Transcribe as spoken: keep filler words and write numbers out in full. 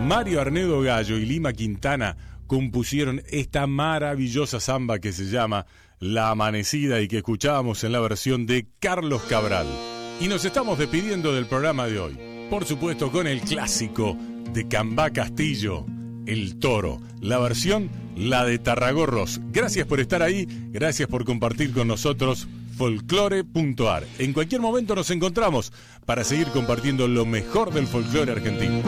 Mario Arnedo Gallo y Lima Quintana compusieron esta maravillosa samba que se llama La Amanecida y que escuchábamos en la versión de Carlos Cabral. Y nos estamos despidiendo del programa de hoy, por supuesto con el clásico de Cambá Castillo, El Toro, la versión, la de Tarragorros. Gracias por estar ahí, gracias por compartir con nosotros folclore punto ar. En cualquier momento nos encontramos para seguir compartiendo lo mejor del folclore argentino.